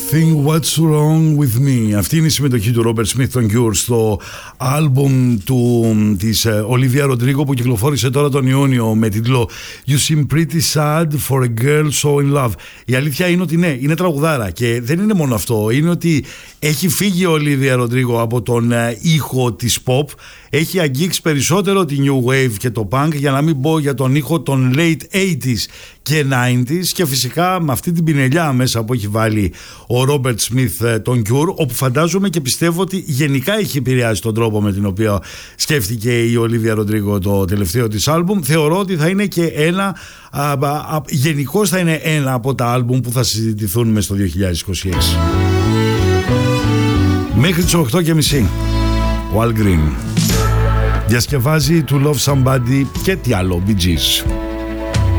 Think What's Wrong With Me. Αυτή είναι η συμμετοχή του Robert Smith των Cure στο άλμπουμ της Olivia Rodrigo που κυκλοφόρησε τώρα τον Ιούνιο με τίτλο You Seem Pretty Sad For A Girl So In Love. Η αλήθεια είναι ότι ναι, είναι τραγουδάρα και δεν είναι μόνο αυτό, είναι ότι έχει φύγει η Olivia Rodrigo από τον ήχο της pop, έχει αγγίξει περισσότερο τη new wave και το punk, για να μην πω για τον ήχο των late 80s και 90s, και φυσικά με αυτή την πινελιά μέσα που έχει βάλει ο Robert Smith τον Cure, όπου φαντάζομαι και πιστεύω ότι γενικά έχει επηρεάσει τον τρόπο με την οποία σκέφτηκε η Olivia Rodrigo το τελευταίο της άλμπουμ. Θεωρώ ότι θα είναι και ένα, γενικώς θα είναι ένα από τα άλμπουμ που θα συζητηθούν μες στο 2026. Μέχρι τις 8:30 ο Al Green διασκευάζει To Love Somebody και τι άλλο, Bee Gees.